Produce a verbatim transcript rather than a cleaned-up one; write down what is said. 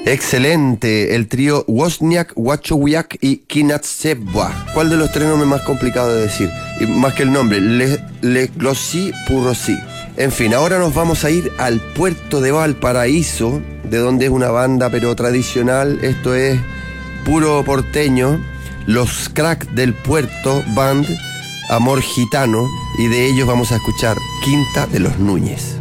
Excelente, el trío Wozniak, Wachowiak y Kinatsebwa. ¿Cuál de los tres nombres más complicado de decir? Y más que el nombre, Le, Le Glossi Purossi. En fin, ahora nos vamos a ir al puerto de Valparaíso, de donde es una banda pero tradicional, esto es puro porteño, los Cracks del Puerto Band, Amor Gitano, y de ellos vamos a escuchar Quinta de los Núñez.